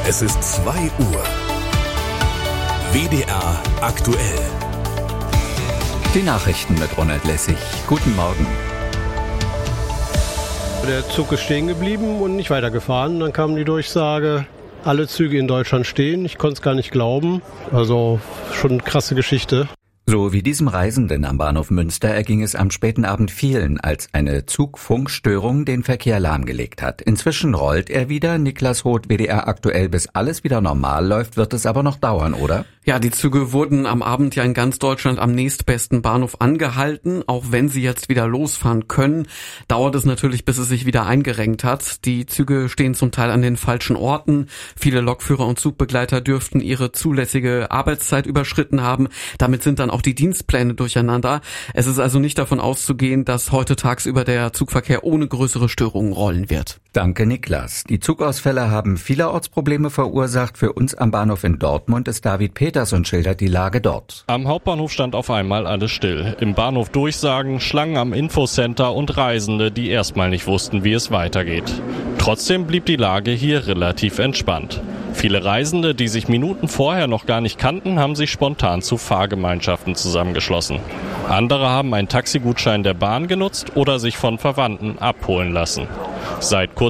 Es ist 2 Uhr. WDR aktuell. Die Nachrichten mit Ronald Lessig. Guten Morgen. Der Zug ist stehen geblieben und nicht weitergefahren. Dann kam die Durchsage, alle Züge in Deutschland stehen. Ich konnte es gar nicht glauben. Also schon eine krasse Geschichte. So wie diesem Reisenden am Bahnhof Münster erging es am späten Abend vielen, als eine Zugfunkstörung den Verkehr lahmgelegt hat. Inzwischen rollt er wieder. Niklas Hoth, WDR aktuell. Bis alles wieder normal läuft, wird es aber noch dauern, oder? Ja, die Züge wurden am Abend ja in ganz Deutschland am nächstbesten Bahnhof angehalten. Auch wenn sie jetzt wieder losfahren können, dauert es natürlich, bis es sich wieder eingerenkt hat. Die Züge stehen zum Teil an den falschen Orten. Viele Lokführer und Zugbegleiter dürften ihre zulässige Arbeitszeit überschritten haben. Damit sind dann auch die Dienstpläne durcheinander. Es ist also nicht davon auszugehen, dass heute tagsüber der Zugverkehr ohne größere Störungen rollen wird. Danke, Niklas. Die Zugausfälle haben vielerorts Probleme verursacht. Für uns am Bahnhof in Dortmund ist David Peters und schildert die Lage dort. Am Hauptbahnhof stand auf einmal alles still. Im Bahnhof Durchsagen, Schlangen am Infocenter und Reisende, die erstmal nicht wussten, wie es weitergeht. Trotzdem blieb die Lage hier relativ entspannt. Viele Reisende, die sich Minuten vorher noch gar nicht kannten, haben sich spontan zu Fahrgemeinschaften zusammengeschlossen. Andere haben einen Taxigutschein der Bahn genutzt oder sich von Verwandten abholen lassen. Seit kurzem